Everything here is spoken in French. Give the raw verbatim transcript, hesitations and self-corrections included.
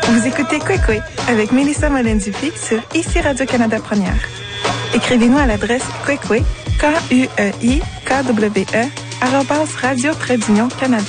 Vous écoutez Kwekwe avec Mélissa Molen-Dufy sur Ici Radio-Canada Première. Écrivez-nous à l'adresse kwekwe, K U E I K W E, arobase radio-canada.